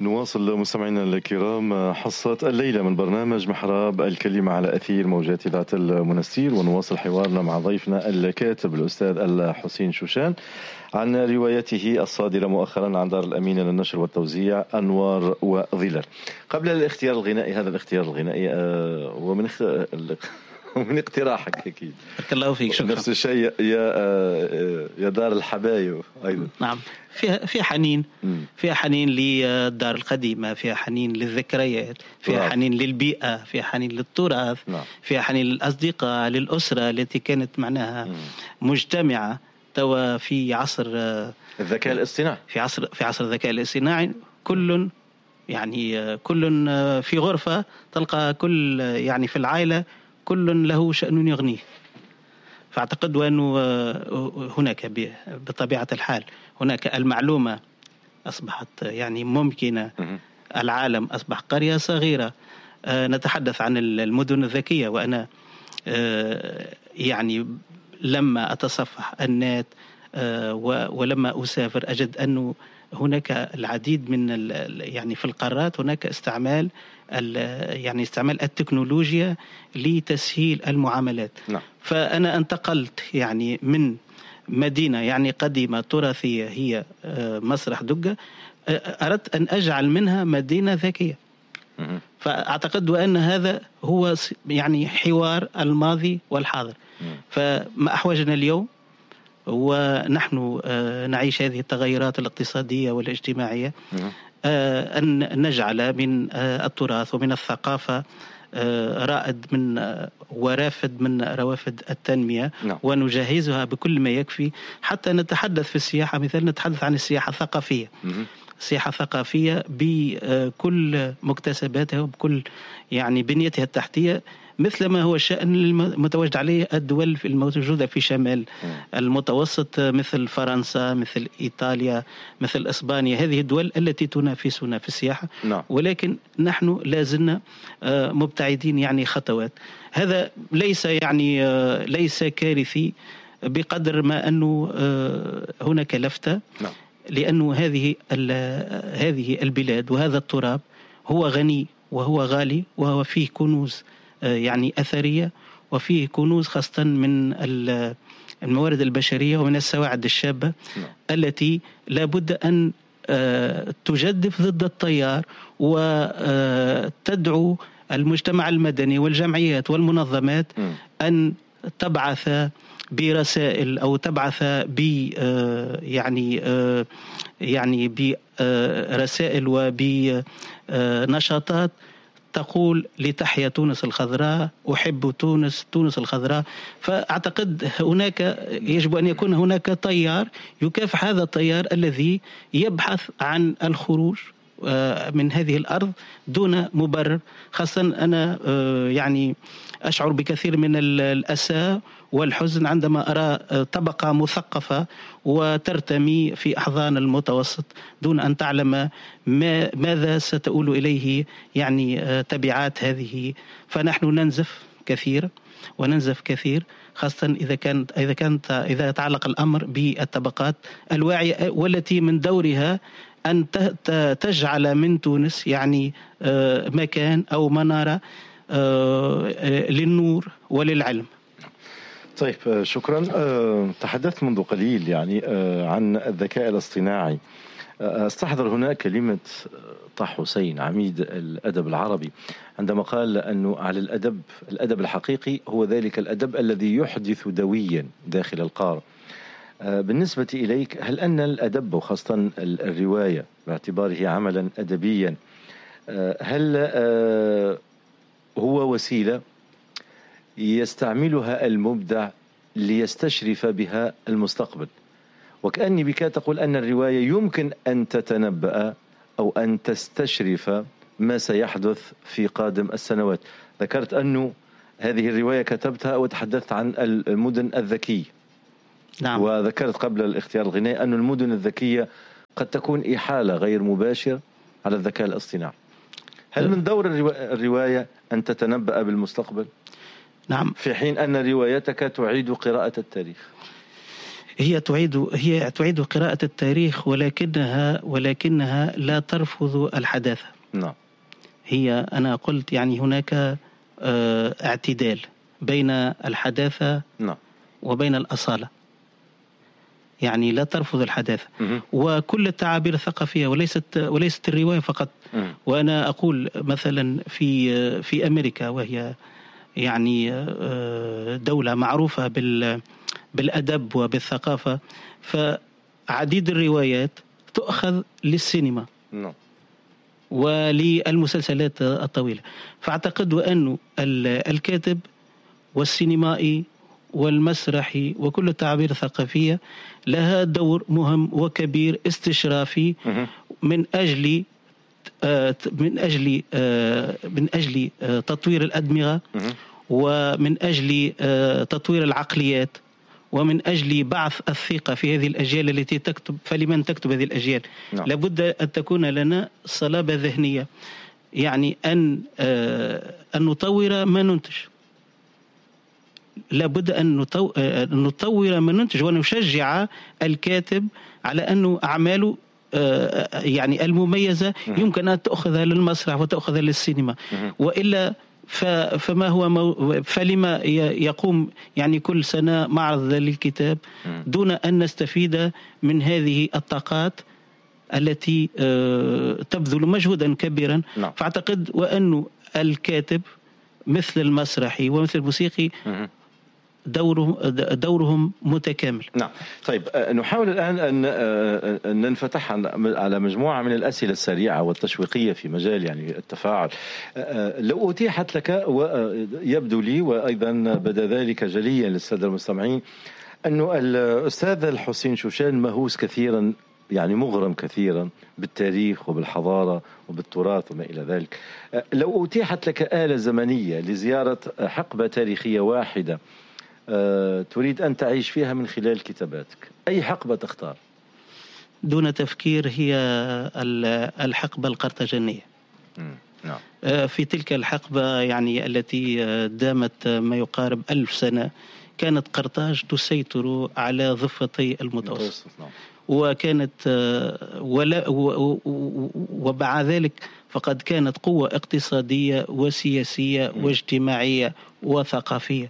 نواصل مستمعينا الكرام حصة الليلة من برنامج محراب الكلمة على أثير موجات إذاعة المنستير، ونواصل حوارنا مع ضيفنا الكاتب الأستاذ الحسين شوشان عن روايته الصادرة مؤخرا عن دار الأمين للنشر والتوزيع أنوار وظلال. قبل الاختيار الغنائي، هذا الاختيار الغنائي ومن اقتراحك أكيد. بارك الله فيك، شكرا. نفس الشيء يا دار الحبايب أيضا. نعم، فيها حنين، فيها حنين للدار القديمة، فيها حنين للذكريات، فيها حنين للبيئة، فيها حنين للتراث، فيها حنين للأصدقاء، للأسرة التي كانت معناها مجتمعة توا في عصر الذكاء الاصطناعي. في عصر الذكاء الاصطناعي كل في غرفة تلقى كل في العائلة كل له شأن يغنيه. فأعتقد أنه هناك بطبيعة الحال هناك المعلومة أصبحت ممكنة. العالم أصبح قرية صغيرة. نتحدث عن المدن الذكية، وأنا لما أتصفح النت ولما أسافر أجد أنه هناك العديد من في القارات هناك استعمال التكنولوجيا لتسهيل المعاملات. فأنا انتقلت من مدينة قديمة تراثية هي مسرح دقة، أردت أن أجعل منها مدينة ذكية. فأعتقد أن هذا هو حوار الماضي والحاضر. فما أحوجنا اليوم ونحن نعيش هذه التغيرات الاقتصادية والاجتماعية أن نجعل من التراث ومن الثقافة رائد ورافد من روافد التنمية، ونجهزها بكل ما يكفي حتى نتحدث في السياحة. مثلا نتحدث عن السياحة الثقافية، سياحة ثقافية بكل مكتسباتها وبكل بنيتها التحتية، مثل ما هو الشأن المتواجد عليه الدول الموجودة في شمال المتوسط، مثل فرنسا، مثل إيطاليا، مثل إسبانيا. هذه الدول التي تنافسنا في السياحة، ولكن نحن لازلنا مبتعدين خطوات. هذا ليس كارثي بقدر ما أنه هناك لفتة، لأنه هذه البلاد وهذا التراب هو غني وهو غالي، وهو فيه كنوز أثرية، وفيه كنوز خاصة من الموارد البشرية ومن السواعد الشابة التي لابد أن تجدف ضد التيار وتدعو المجتمع المدني والجمعيات والمنظمات أن تبعث برسائل أو تبعث برسائل وبنشاطات تقول لتحيا تونس الخضراء، أحب تونس الخضراء. فأعتقد يجب أن يكون هناك تيار يكافح هذا التيار الذي يبحث عن الخروج من هذه الأرض دون مبرر. خاصة أنا أشعر بكثير من الأسى والحزن عندما أرى طبقة مثقفة وترتمي في أحضان المتوسط دون أن تعلم ماذا ستؤول إليه تبعات هذه. فنحن ننزف كثير خاصة إذا تعلق الأمر بالطبقات الواعية، والتي من دورها أن تجعل من تونس مكان أو منارة للنور وللعلم. طيب، شكرا. تحدثت منذ قليل عن الذكاء الاصطناعي. استحضر هنا كلمة طه حسين عميد الأدب العربي عندما قال أنه على الأدب الحقيقي هو ذلك الأدب الذي يحدث دويا داخل القارئ. بالنسبة إليك، هل أن الأدب وخاصة الرواية باعتباره عملا أدبيا هل هو وسيلة يستعملها المبدع ليستشرف بها المستقبل؟ وكأني بك تقول أن الرواية يمكن أن تتنبأ أو أن تستشرف ما سيحدث في قادم السنوات. ذكرت أنه هذه الرواية كتبتها وتحدثت عن المدن الذكية. نعم. وذكرت قبل الاختيار الغنائي أن المدن الذكية قد تكون إحالة غير مباشر على الذكاء الاصطناعي. هل من دور الرواية أن تتنبأ بالمستقبل؟ نعم. في حين أن روايتك تعيد قراءة التاريخ. هي تعيد قراءة التاريخ، ولكنها لا ترفض الحداثة. نعم. أنا قلت يعني هناك اعتدال بين الحداثة نعم. وبين الأصالة، يعني لا ترفض الحداثة وكل التعابير الثقافية وليست الرواية فقط. وأنا أقول مثلا في أمريكا، وهي يعني دولة معروفة بالأدب وبالثقافة، فعديد الروايات تؤخذ للسينما وللمسلسلات الطويلة. فأعتقد أن الكاتب والسينمائي والمسرحي وكل التعابير الثقافية لها دور مهم وكبير استشرافي من أجل تطوير الأدمغة، ومن أجل تطوير العقليات، ومن أجل بعث الثقة في هذه الأجيال التي تكتب. فلمن تكتب هذه الأجيال؟ لابد أن تكون لنا صلابة ذهنية، يعني أن نطور ما ننتج. لابد أن نطور ما ننتج ونشجع الكاتب على أنه أعماله يعني المميزة يمكن أن تأخذها للمسرح وتأخذها للسينما، وإلا فلما يقوم يعني كل سنة معرض للكتاب دون أن نستفيد من هذه الطاقات التي تبذل مجهودا كبيرا. فأعتقد وأن الكاتب مثل المسرحي ومثل الموسيقي دورهم متكامل. نعم. طيب، نحاول الآن أن ننفتح على مجموعة من الأسئلة السريعة والتشويقية في مجال يعني التفاعل. لو أتيحت لك، ويبدو لي وأيضا بدا ذلك جليا للسادة المستمعين، أنه الأستاذ الحسين شوشان مهووس كثيرا، يعني مغرم كثيرا بالتاريخ وبالحضارة وبالتراث وما إلى ذلك. لو أتيحت لك آلة زمنية لزيارة حقبة تاريخية واحدة تريد أن تعيش فيها من خلال كتاباتك، أي حقبة تختار؟ دون تفكير هي الحقبة القرطاجنية. نعم. في تلك الحقبة يعني التي دامت ما يقارب 1000 سنة، كانت قرطاج تسيطر على ضفتي المتوسط. وكانت ومع ذلك فقد كانت قوة اقتصادية وسياسية واجتماعية وثقافية،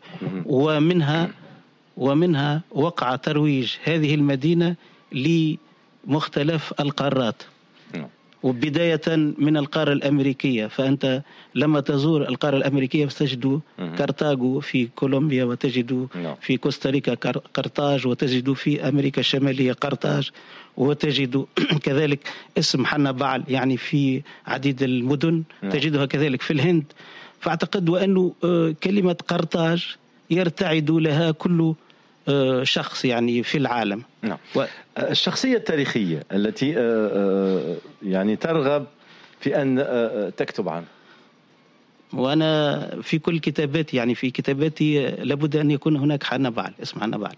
ومنها وقع ترويج هذه المدينة لمختلف القارات، وبداية من القارة الأمريكية. فأنت لما تزور القارة الأمريكية ستجد كارتاغو في كولومبيا، وتجد في كوستاريكا قرطاج، وتجد في أمريكا الشمالية قرطاج، وتجد كذلك اسم حنبال يعني في عديد المدن تجدها كذلك في الهند. فأعتقد وأن كلمة قرطاج يرتعد لها كل شخص يعني في العالم. الشخصية التاريخية التي يعني ترغب في أن تكتب عنها؟ وأنا في كل كتاباتي، يعني في كتاباتي لابد أن يكون هناك حنبال، اسم حنبال.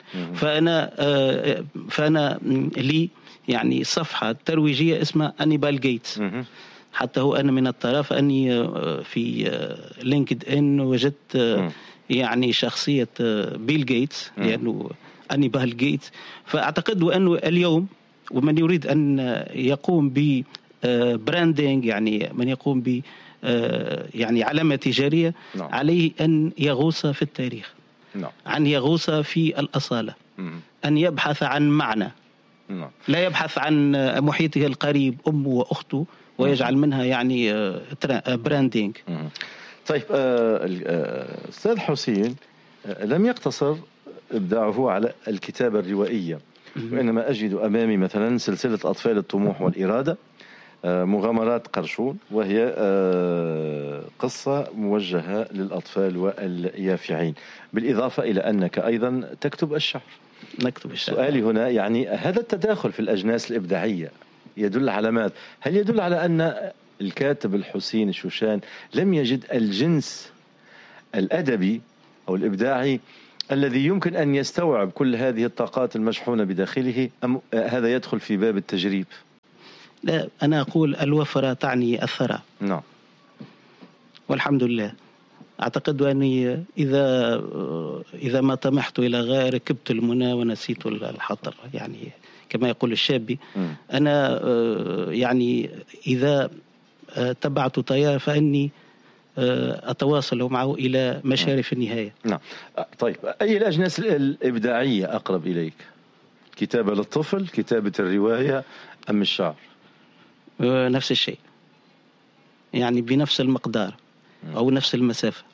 فأنا لي يعني صفحة ترويجية اسمها أنيبال جيتس. حتى هو أنا من الطرف أني في لينكد إن وجدت يعني شخصية بيل جيتس، لأنه أنيبال جيتس. فأعتقد أنه اليوم ومن يريد أن يقوم ببراندينج، يعني من يقوم ب يعني علامة تجارية، عليه أن يغوص في التاريخ، أن يغوص في الأصالة، أن يبحث عن معنى، لا يبحث عن محيطه القريب أمه وأخته ويجعل منها يعني براندينج. طيب، أستاذ حسين لم يقتصر إبداعه على الكتابة الروائية، وإنما أجد أمامي مثلا سلسلة أطفال الطموح والإرادة، مغامرات قرشون، وهي قصة موجهة للأطفال واليافعين، بالإضافة إلى أنك أيضا تكتب الشعر. نكتب الشعر. سؤالي هنا يعني هذا التداخل في الأجناس الإبداعية يدل على ماذا؟ هل يدل على أن الكاتب الحسين شوشان لم يجد الجنس الأدبي أو الإبداعي الذي يمكن أن يستوعب كل هذه الطاقات المشحونة بداخله، أم هذا يدخل في باب التجريب؟ لا، أنا أقول الوفرة تعني الثراء. نعم. والحمد لله أعتقد أني إذا ما طمحت إلى غاية ركبت المنى ونسيت الحطر، يعني كما يقول الشابي. أنا يعني إذا تبعت طيار فإني أتواصل معه إلى مشارف النهاية. نعم. طيب، أي الأجناس الإبداعية أقرب إليك؟ كتابة للطفل، كتابة الرواية، أم الشعر؟ نفس الشيء، يعني بنفس المقدار أو نفس المسافة.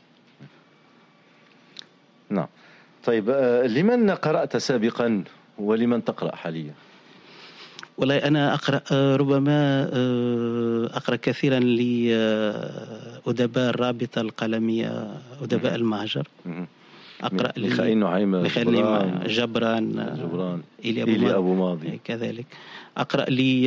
نعم. طيب، لمن قرأت سابقا ولمن تقرأ حاليا؟ والله أنا أقرأ ربما أقرأ كثيرا لأدباء الرابطة القلمية، أدباء المهجر. أقرأ ميخائيل نعيم جبران إيلي أبو ماضي. كذلك أقرأ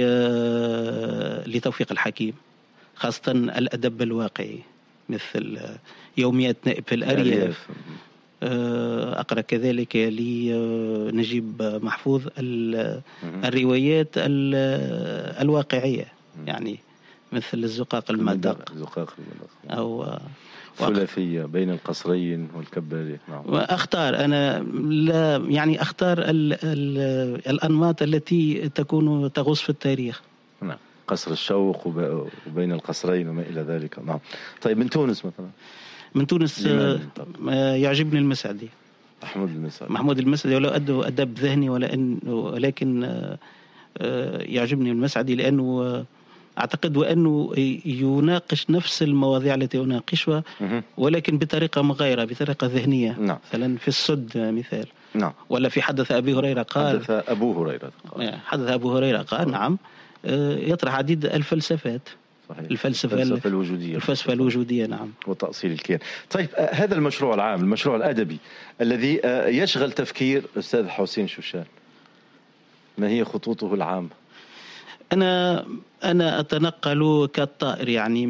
لتوفيق الحكيم، خاصة الأدب الواقعي مثل يوميات نائب في الأرياف. أقرأ كذلك لنجيب محفوظ الروايات الواقعية، يعني مثل الزقاق المدق أو ثلاثية بين القصرين والكباري. نعم. وأختار أنا أختار الأنماط التي تكون تغوص في التاريخ. نعم. قصر الشوق وبين القصرين وما إلى ذلك. نعم. طيب، من تونس مثلا؟ من تونس يعجبني المسعدي، محمود المسعدي، ولو أدب ذهني ولكن يعجبني المسعدي لأنه أعتقد وأنه يناقش نفس المواضيع التي أناقشها ولكن بطريقة مغايرة، بطريقة ذهنية. نعم. مثلا في السد مثال. نعم. ولا في حدث أبو هريرة قال. حدث أبو هريرة قال. نعم. يطرح عديد الفلسفات. صحيح. الفلسفة الوجودية. نعم. وتأصيل الكيان. طيب، هذا المشروع العام، المشروع الأدبي الذي يشغل تفكير أستاذ حسين شوشان، ما هي خطوطه العامة؟ أنا أتنقل كالطائر، يعني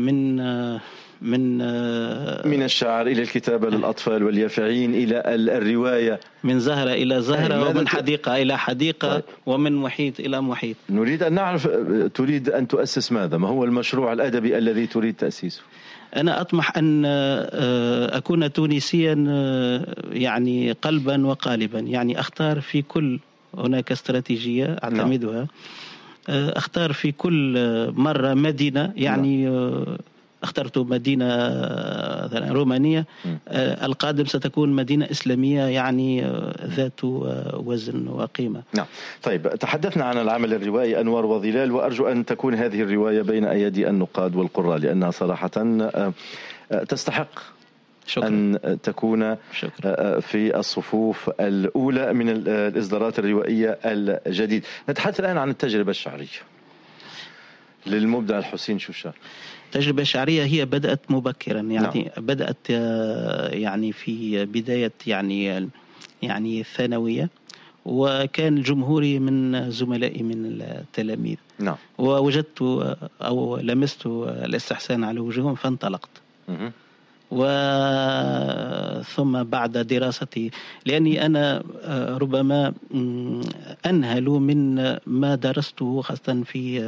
من الشعر إلى الكتابة للأطفال واليافعين إلى الرواية، من زهرة إلى زهرة، ومن حديقة إلى حديقة. طيب. ومن محيط إلى محيط. نريد أن نعرف، تريد أن تؤسس ماذا؟ ما هو المشروع الأدبي الذي تريد تأسيسه؟ أنا أطمح أن أكون تونسيا يعني قلبا وقالبا، يعني أختار في كل، هناك استراتيجية أعتمدها. أختار في كل مرة مدينة، يعني اخترت مدينة رومانية. القادم ستكون مدينة إسلامية، يعني ذات وزن وقيمة. نعم. طيب، تحدثنا عن العمل الروائي أنوار وظلال، وأرجو أن تكون هذه الرواية بين أيدي النقاد والقراء، لأنها صراحة تستحق شكرا. أن تكون في الصفوف الأولى من الإصدارات الروائية الجديد. نتحدث الآن عن التجربة الشعرية للمبدع الحسين شوشان. التجربة الشعرية هي بدأت مبكرا، يعني بدأت يعني في بداية يعني الثانوية، وكان جمهوري من زملائي من التلاميذ. نعم. ووجدت أو لمست الاستحسان على وجوههم فانطلقت. ثم بعد دراستي، لأني أنا ربما أنهل من ما درسته، خاصة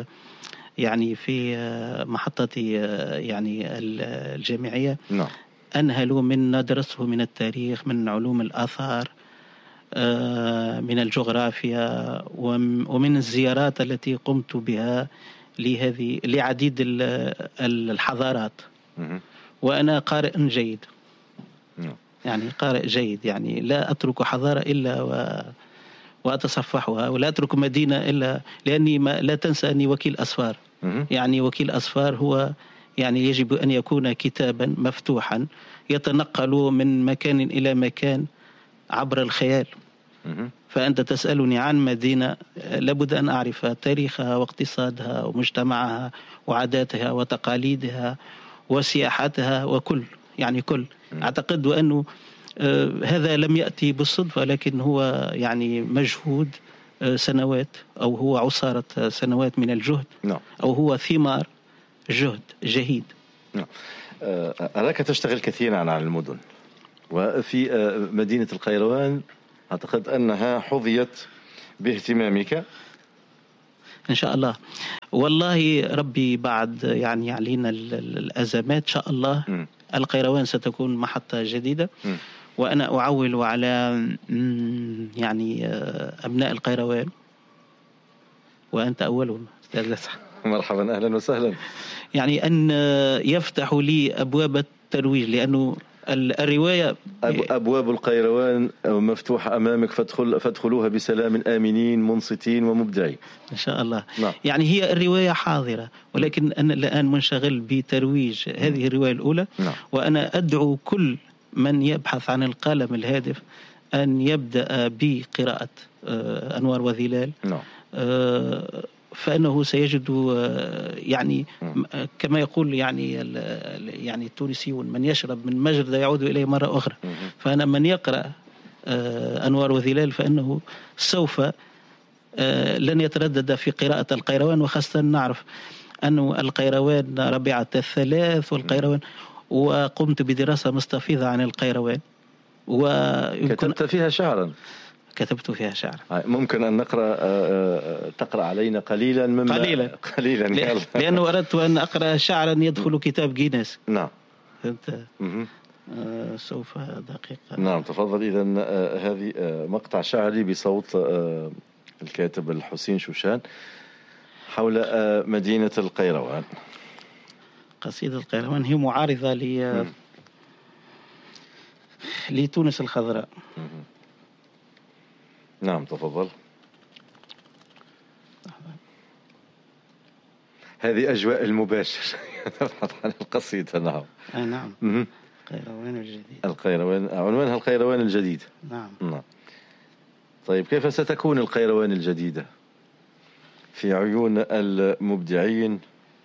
في محطتي يعني الجامعية. نعم. أنهل من ما درسته من التاريخ، من علوم الآثار، من الجغرافيا، ومن الزيارات التي قمت بها لعديد الحضارات. وأنا قارئ جيد، يعني قارئ جيد، يعني لا أترك حضارة إلا وأتصفحها، ولا أترك مدينة إلا، لأني لا تنسى أني وكيل أسفار. يعني وكيل أسفار هو يعني يجب أن يكون كتابا مفتوحا يتنقل من مكان إلى مكان عبر الخيال. فأنت تسألني عن مدينة، لابد أن أعرف تاريخها واقتصادها ومجتمعها وعاداتها وتقاليدها وسياحتها وكل. أعتقد أنه هذا لم يأتي بالصدفة، لكن هو يعني مجهود سنوات، أو هو عصارة سنوات من الجهد، أو هو ثمار جهد جهيد. أراك تشتغل كثيرا على المدن، وفي مدينة القيروان أعتقد أنها حظيت باهتمامك. إن شاء الله. والله ربي بعد يعني علينا الأزمات إن شاء الله القيروان ستكون محطة جديدة. وأنا أعول على يعني أبناء القيروان، وأنت أولهم أستاذ لسعد. مرحبا، أهلا وسهلا. يعني أن يفتحوا لي أبواب الترويج، لأنه الرواية أبواب القيروان مفتوحة أمامك، فادخلوها بسلام آمنين منصتين ومبدعين إن شاء الله. نعم. يعني هي الرواية حاضرة، ولكن أنا الآن منشغل بترويج هذه الرواية الأولى. نعم. وأنا أدعو كل من يبحث عن القلم الهادف أن يبدأ بقراءة أنوار وظلال. نعم. فإنه سيجد يعني كما يقول يعني التونسيون: من يشرب من مجرد يعود إليه مرة أخرى. فأنا من يقرأ أنوار وظلال فإنه سوف لن يتردد في قراءة القيروان، وخاصة نعرف أنه القيروان ربيعة الثلاث والقيروان، وقمت بدراسة مستفيضة عن القيروان كتبت فيها شعرا. كتبت فيها شعر. ممكن أن تقرأ علينا قليلا مما قليلا لأنه أردت أن أقرأ شعرا يدخل كتاب جينيس. نعم. سوف دقيقة. نعم تفضل. إذن هذه مقطع شعري بصوت الكاتب الحسين شوشان حول مدينة القيروان. قصيدة القيروان هي معارضة لتونس الخضراء. نعم تفضل. هذه أجواء المباشر نبحث عن القصيدة. نعم. نعم. القيروان الجديد. القيروان، عنوانها القيروان الجديد. نعم. طيب كيف ستكون القيروان الجديدة في عيون المبدعين؟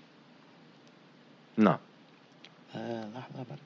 نعم. لحظة برك.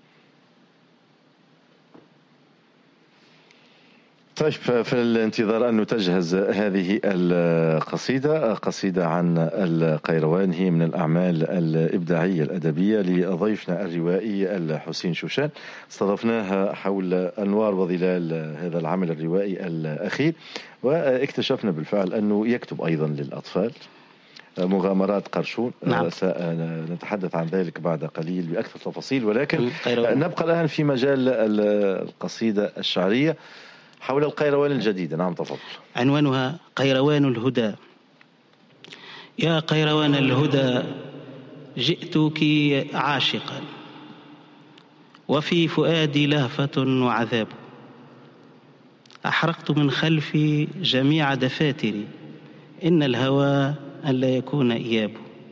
طيب في الانتظار أن تجهز هذه القصيدة، قصيدة عن القيروان، هي من الأعمال الإبداعية الأدبية لضيفنا الروائي الحسين شوشان. استضفناها حول أنوار وظلال، هذا العمل الروائي الأخير، واكتشفنا بالفعل أنه يكتب أيضا للأطفال، مغامرات قرشون. نعم. سنتحدث عن ذلك بعد قليل بأكثر تفاصيل، ولكن نبقى الآن في مجال القصيدة الشعرية حول القيروان الجديدة. نعم تفضل. عنوانها قيروان الهدى. يا قيروان الهدى، جئتك عاشقا، وفي فؤادي لهفة وعذاب. أحرقت من خلفي جميع دفاتري، إن الهوى ألا يكون إياب.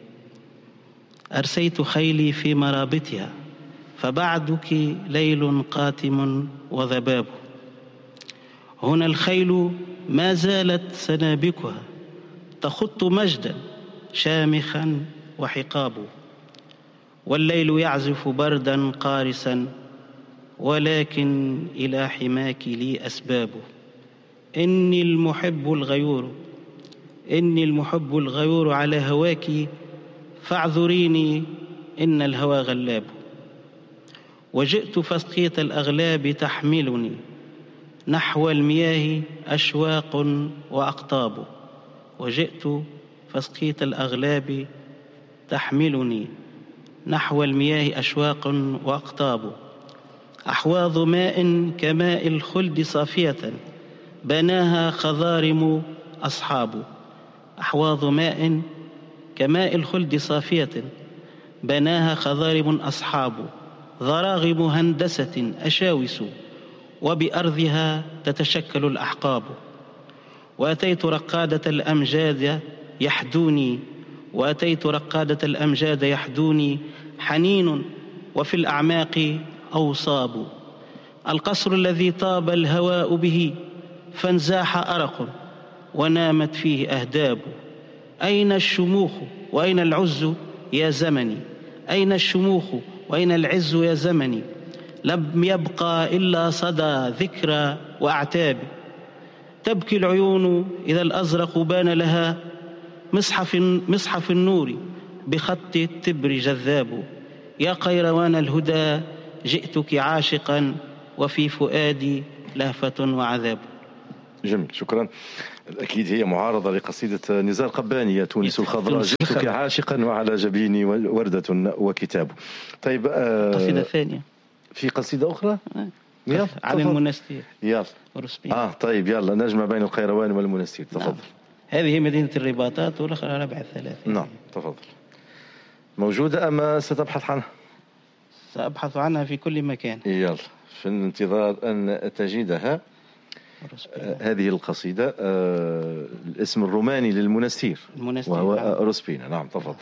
أرسيت خيلي في مرابطها، فبعدك ليل قاتم وذباب. هنا الخيل ما زالت سنابكها تخط مجدا شامخا وحقاب، والليل يعزف بردا قارسا، ولكن إلى حماك لي أسباب. إني المحب الغيور على هواك، فاعذريني إن الهوى غلاب. وجئت فسقية الأغلاب تحملني نحو المياه أشواق وأقطاب. وجئت فسقية الأغلاب تحملني نحو المياه أشواق وأقطاب. أحواض ماء كماء الخلد صافية، بناها خضارم أصحاب. أحواض ماء كماء الخلد صافية، بناها خضارم أصحاب. ضراغم هندسة أشاوس، وبأرضها تتشكل الأحقاب. وأتيت رقادة الأمجاد يحدوني حنين، وفي الأعماق أوصاب. القصر الذي طاب الهواء به، فانزاح أرق ونامت فيه أهداب. أين الشموخ وأين العز يا زمني؟ أين الشموخ وأين العز يا زمني؟ لم يبقى إلا صدى ذكرى وأعتاب. تبكي العيون إذا الأزرق بان لها، مصحف النور بخط التبر جذاب. يا قيروان الهدى، جئتك عاشقا، وفي فؤادي لهفة وعذاب. جميل، شكرا. أكيد هي معارضة لقصيدة نزار قباني يا تونس الخضراء جئتك عاشقا وعلى جبيني وردة وكتاب. طيب قصيدة ثانية في قصيدة أخرى عن المنستير. يلا طيب يلا نجمع بين القيروان والمنستير. تفضل. نعم. هذه مدينة الرباطات والأخرى ربع الثلاثة. نعم تفضل. موجودة أم ستبحث عنها؟ سأبحث عنها في كل مكان. يلا في انتظار أن تجدها. هذه القصيدة الاسم الروماني للمنستير وهو روسبينا. نعم تفضل.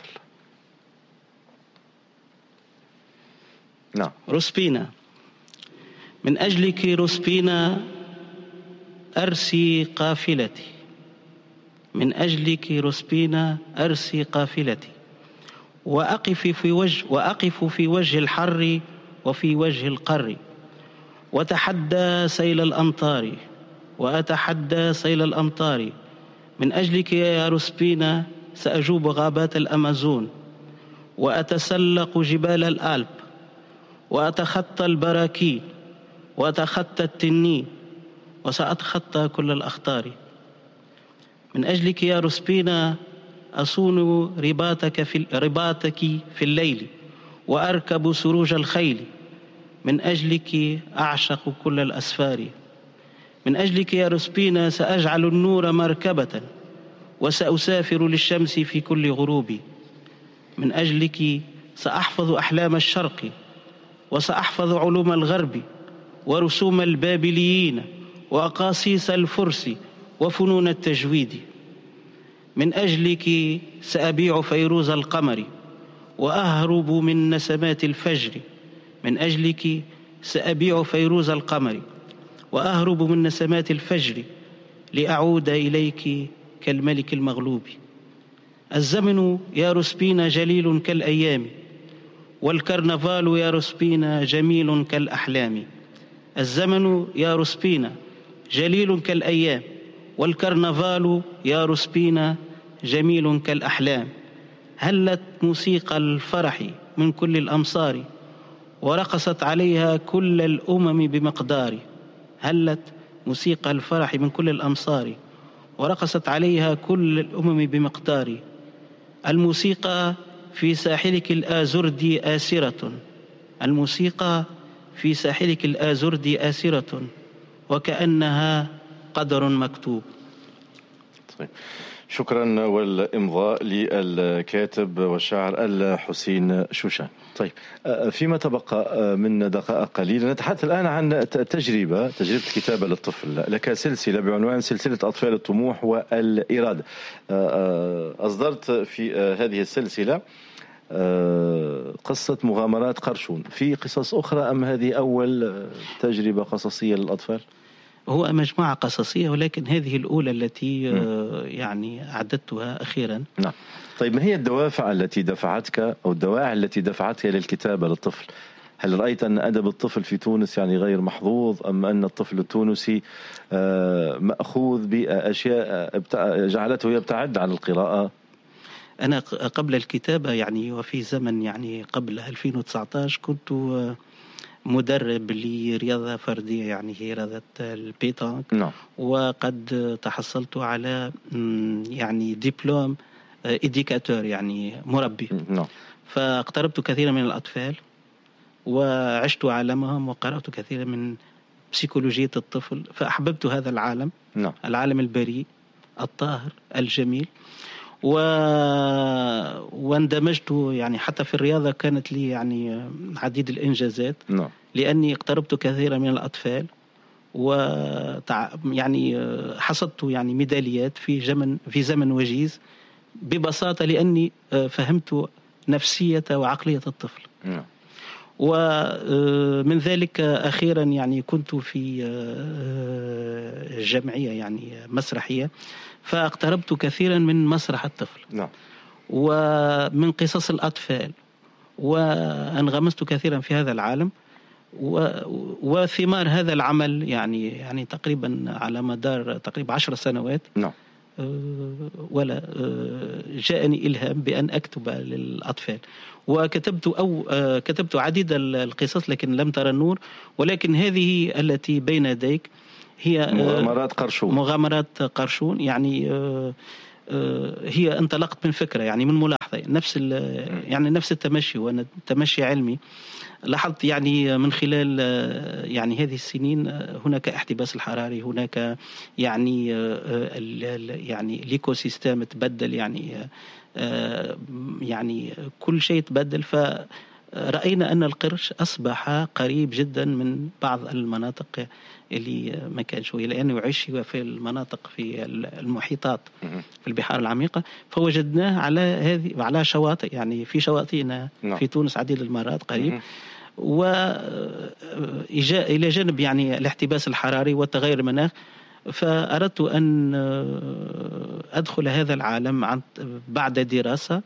نعم. روسبينا. من أجلك روسبينا أرسي قافلتي، من أجلك روسبينا أرسي قافلتي، وأقف في وجه الحر وفي وجه القر، وأتحدى سيل الأمطار. من أجلك يا روسبينا سأجوب غابات الأمازون، وأتسلق جبال الآلب، وأتخطى البراكين، وأتخطى التنين، وسأتخطى كل الأخطار. من أجلك يا روسبينا أصون رباطك في الليل، وأركب سروج الخيل. من أجلك أعشق كل الأسفار. من أجلك يا روسبينا سأجعل النور مركبة، وسأسافر للشمس في كل غروب. من أجلك سأحفظ أحلام الشرق، وسأحفظ علوم الغرب، ورسوم البابليين، وأقاصيص الفرس، وفنون التجويد. من أجلك سأبيع فيروز القمر، وأهرب من نسمات الفجر. من أجلك سأبيع فيروز القمر، وأهرب من نسمات الفجر، لأعود إليك كالملك المغلوب. الزمن يا روسبينا جليل كالأيام، والكرنفال يا روسبينا جميل كالأحلام. الزمن يا روسبينا جليل كالأيام، والكرنفال يا روسبينا جميل كالأحلام. هلت موسيقى الفرح من كل الأمصار، ورقصت عليها كل الأمم بمقدار. هلت موسيقى الفرح من كل الأمصار، ورقصت عليها كل الأمم بمقدار. الموسيقى في ساحلك الآزردي آسرة، الموسيقى في ساحلك الآزردي آسرة، وكأنها قدر مكتوب. طيب. شكرا. والإمضاء للكاتب والشاعر الحسين شوشان. طيب فيما تبقى من دقائق قليلة نتحدث الآن عن تجربة كتابة للطفل. لك سلسلة بعنوان سلسلة أطفال الطموح والإرادة. أصدرت في هذه السلسلة قصة مغامرات قرشون. في قصص أخرى أم هذه أول تجربة قصصية للأطفال؟ هو مجموعة قصصية، ولكن هذه الأولى التي يعني أعددتها أخيرا. نعم. طيب ما هي الدوافع التي دفعتك أو الدواعي التي دفعتك للكتابة للطفل؟ هل رأيت أن أدب الطفل في تونس يعني غير محظوظ، أم أن الطفل التونسي مأخوذ بأشياء جعلته يبتعد عن القراءة؟ أنا قبل الكتابة يعني وفي زمن يعني قبل 2019 كنت مدرب لرياضة فردية، يعني هي رياضة البيتانك. نعم. وقد تحصلت على يعني دبلوم إديكاتور، يعني مربي. نعم. فاقتربت كثيرا من الأطفال، وعشت عالمهم، وقرأت كثيرا من بسيكولوجية الطفل، فأحببت هذا العالم. نعم. العالم البريء الطاهر الجميل. واندمجت يعني حتى في الرياضة كانت لي يعني عديد الإنجازات. نعم. لأني اقتربت كثيرا من الأطفال، يعني حصدت يعني ميداليات في زمن وجيز، ببساطة لأني فهمت نفسية وعقلية الطفل. نعم. ومن ذلك أخيرا يعني كنت في جمعية يعني مسرحية، فاقتربت كثيرا من مسرح الطفل. نعم. ومن قصص الأطفال، وانغمست كثيرا في هذا العالم. وثمار هذا العمل يعني تقريبا على مدار تقريبا 10 سنوات. نعم. ولا جاءني إلهام بأن أكتب للأطفال، وكتبت عديد القصص لكن لم ترى النور. ولكن هذه التي بين يديك هي مغامرات قرشون يعني هي انطلقت من فكرة، يعني من ملاحظة يعني نفس التمشي، وأنا تمشي علمي. لاحظت يعني من خلال يعني هذه السنين هناك احتباس الحراري، هناك يعني يعني الايكو سيستم تبدل، يعني كل شيء تبدل. فرأينا أن القرش أصبح قريب جدا من بعض المناطق اللي ما كان شوية، لأنه يعيش في المناطق في المحيطات في البحار العميقة. فوجدناه على شواطئ، يعني في شواطئنا في تونس عديد المرات قريب. وإلى جانب يعني الاحتباس الحراري وتغير المناخ، فأردت أن أدخل هذا العالم بعد دراسة،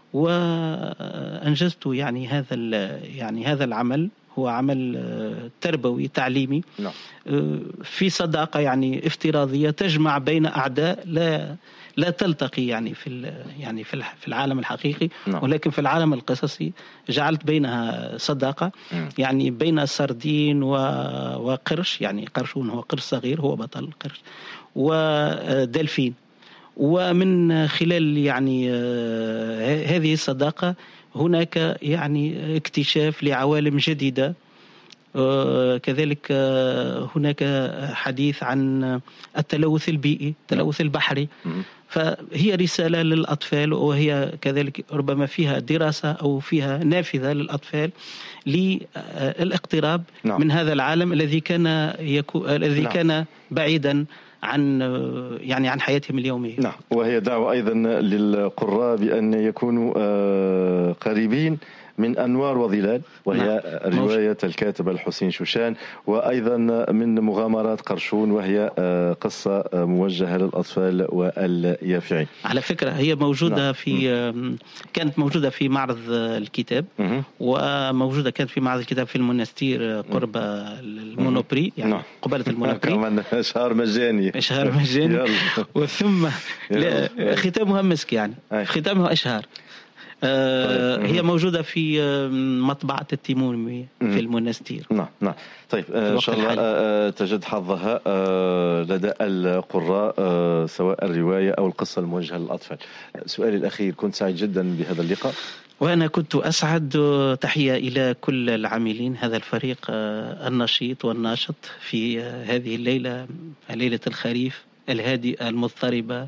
وأنجزت يعني هذا العمل. هو عمل تربوي تعليمي في صداقة يعني افتراضية تجمع بين أعداء لا تلتقي يعني في العالم الحقيقي، ولكن في العالم القصصي جعلت بينها صداقة، يعني بين سردين وقرش، يعني قرشون هو قرش صغير، هو بطل القرش، ودلفين. ومن خلال يعني هذه الصداقة هناك يعني اكتشاف لعوالم جديدة. كذلك هناك حديث عن التلوث البيئي، التلوث البحري. فهي رسالة للأطفال، وهي كذلك ربما فيها دراسة أو فيها نافذة للأطفال للاقتراب من هذا العالم الذي كان بعيدا عن حياتهم اليومية. وهي دعوة أيضا للقراء بأن يكونوا قريبين من أنوار وظلال، وهي رواية الكاتب الحسين شوشان، وأيضا من مغامرات قرشون، وهي قصة موجهة للأطفال واليافعين. على فكرة هي موجودة كانت موجودة في معرض الكتاب، وموجودة كانت في معرض الكتاب في المونستير قرب المونوبري، يعني قبالة المونوبري. كمان إشهار مجاني. وثم ختامها مسك، يعني ختامها أشهر. هي موجودة في مطبعة التيمومي في المونستير. نعم. طيب إن شاء الله تجد حظها لدى القراء، سواء الرواية أو القصة الموجهة للأطفال. سؤالي الأخير، كنت سعيد جدا بهذا اللقاء. وأنا كنت أسعد. تحية إلى كل العاملين، هذا الفريق النشيط والناشط في هذه الليلة، ليلة الخريف الهادئة المضطربة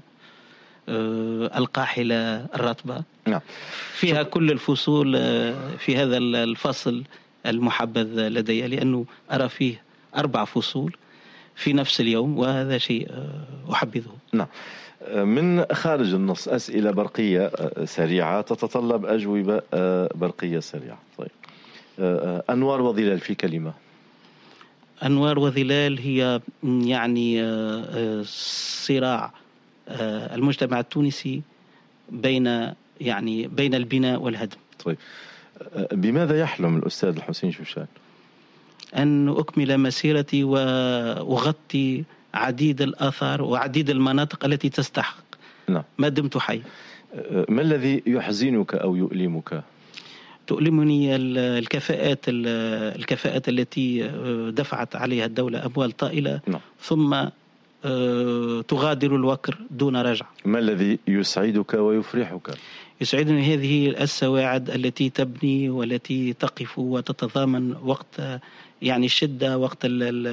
القاحلة الرطبة. فيها كل الفصول في هذا الفصل المحبذ لدي، لأنه أرى فيه 4 فصول في نفس اليوم، وهذا شيء أحبذه. من خارج النص، أسئلة برقية سريعة تتطلب أجوبة برقية سريعة. طيب، أنوار وظلال في كلمة. أنوار وظلال هي يعني صراع المجتمع التونسي بين البناء والهدم. طيب، بماذا يحلم الأستاذ الحسين شوشان؟ أن أكمل مسيرتي وأغطي عديد الآثار وعديد المناطق التي تستحق ما دمت حي. ما الذي يحزنك أو يؤلمك؟ تؤلمني الكفاءات التي دفعت عليها الدولة أموال طائلة، ثم تغادر الوكر دون رجع. ما الذي يسعدك ويفرحك؟ يسعدني هذه السواعد التي تبني والتي تقف وتتضامن وقت يعني الشدة، وقت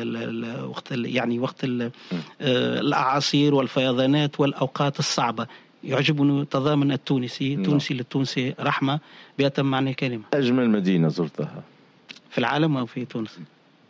الأعاصير والفيضانات والأوقات الصعبة. يعجبني تضامن التونسي للتونسي رحمة بأتم معنى الكلمة. أجمل مدينة زرتها في العالم أو في تونس؟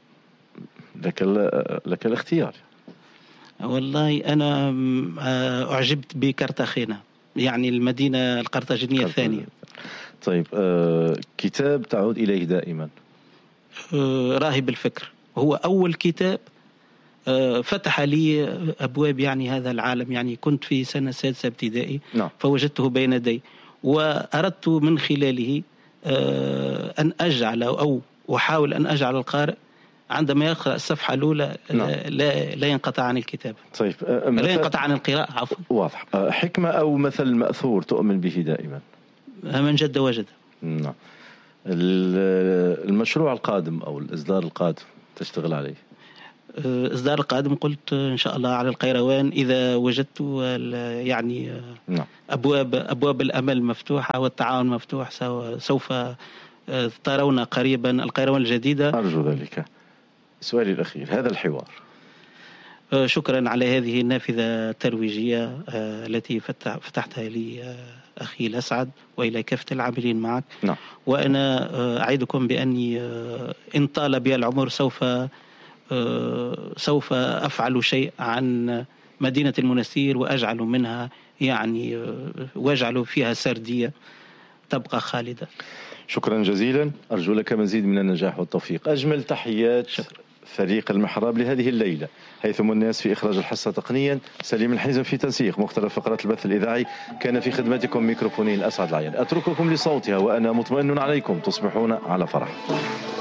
لك الاختيار. والله أنا أعجبت بكرتاخينا، يعني المدينة القرطاجينية الثانية. طيب، كتاب تعود إليه دائما؟ راهب الفكر، هو أول كتاب فتح لي أبواب يعني هذا العالم. يعني كنت في سنة 6 ابتدائي، فوجدته بين يدي، وأردت من خلاله أن أجعل أو أحاول أن أجعل القارئ عندما يقرأ الصفحة الأولى لا ينقطع عن الكتاب. طيب، لا ينقطع عن القراءة، عفوا. واضح. حكمة أو مثل مأثور تؤمن به دائما؟ من جد وجد. نعم. المشروع القادم أو الإصدار القادم تشتغل عليه؟ الإصدار القادم قلت إن شاء الله على القيروان إذا وجدت يعني نعم. أبواب الأمل مفتوحة والتعاون مفتوح، سوف ترون قريبا القيروان الجديدة. أرجو ذلك. سؤالي الأخير، هذا الحوار شكرا على هذه النافذة الترويجية التي فتحتها لي أخي الأسعد وإلى كافة العاملين معك. نعم. وأنا أعدكم بأني إن طال بي العمر سوف أفعل شيء عن مدينة المنستير وأجعل منها يعني وأجعل فيها سردية تبقى خالدة. شكرا جزيلا، أرجو لك مزيد من النجاح والتوفيق. أجمل تحيات فريق المحراب لهذه الليلة، هيثم الناس في إخراج الحصة تقنيا، سليم الحزم في تنسيق مختلف فقرات البث الإذاعي، كان في خدمتكم ميكروفونين الأسعد العيان. أترككم لصوتها وأنا مطمئن عليكم تصبحون على فرح.